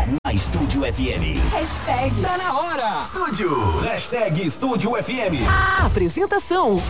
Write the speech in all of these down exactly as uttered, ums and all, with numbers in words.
na Estúdio F M. Hashtag tá na hora. Estúdio. Hashtag Estúdio F M. A apresentação.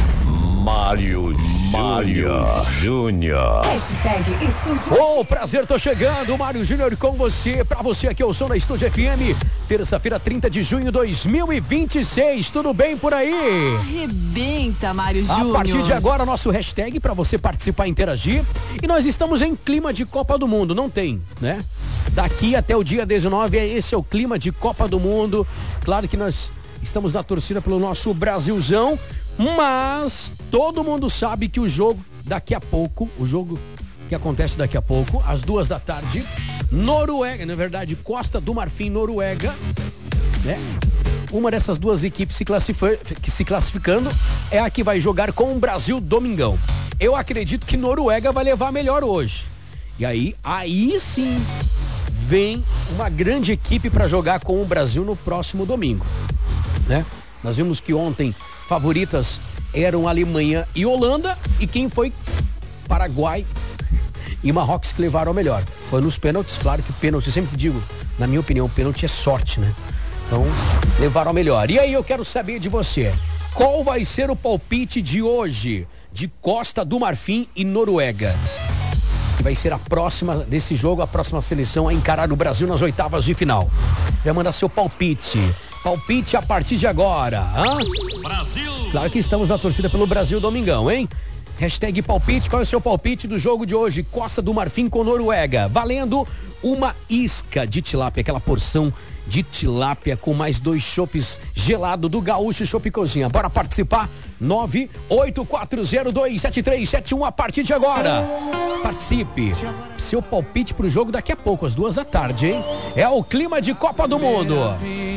Mário Mário Júnior. Hashtag Estúdio. Ô, oh, prazer, tô chegando, Mário Júnior com você. Pra você aqui, eu sou na Estúdio F M. Terça-feira, trinta de junho de dois mil e vinte e seis. Tudo bem por aí? Arrebenta, Mário Júnior. A partir de agora, nosso hashtag pra você participar e interagir. E nós estamos em clima de Copa do Mundo, não tem, né? Daqui até o dia dezenove, esse é o clima de Copa do Mundo. Claro que nós estamos na torcida pelo nosso Brasilzão. Mas todo mundo sabe que o jogo daqui a pouco, o jogo que acontece daqui a pouco, às duas da tarde, Noruega, na verdade, Costa do Marfim, Noruega, né? Uma dessas duas equipes se, classific... se classificando é a que vai jogar com o Brasil domingão. Eu acredito que Noruega vai levar melhor hoje. E aí, aí sim, vem uma grande equipe para jogar com o Brasil no próximo domingo, né? Nós vimos que ontem favoritas eram Alemanha e Holanda, e quem foi? Paraguai e Marrocos que levaram a melhor. Foi nos pênaltis, claro que o pênalti, eu sempre digo, na minha opinião, o pênalti é sorte, né? Então, levaram a melhor. E aí eu quero saber de você, qual vai ser o palpite de hoje de Costa do Marfim e Noruega? Que vai ser a próxima desse jogo, a próxima seleção a encarar o Brasil nas oitavas de final. Vai mandar seu palpite. Palpite a partir de agora. Hã? Brasil! Claro que estamos na torcida pelo Brasil domingão, hein? Hashtag palpite, qual é o seu palpite do jogo de hoje? Costa do Marfim com Noruega. Valendo uma isca de tilápia, aquela porção de tilápia com mais dois chopes gelado do Gaúcho Chopp Cozinha. Bora participar? nove oito quatro zero dois sete três sete um a partir de agora. Participe. Seu palpite pro jogo daqui a pouco, às duas da tarde, hein? É o clima de Copa do Mundo.